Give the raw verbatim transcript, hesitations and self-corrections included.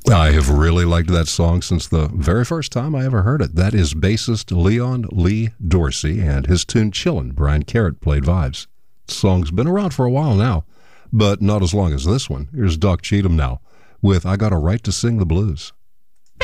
I have really liked that song since the very first time I ever heard it. That is bassist Leon Lee Dorsey and his tune Chillin'. Brian Carrot played vibes. The song's been around for a while now, but not as long as this one. Here's Doc Cheatham now with I Got a Right to Sing the Blues.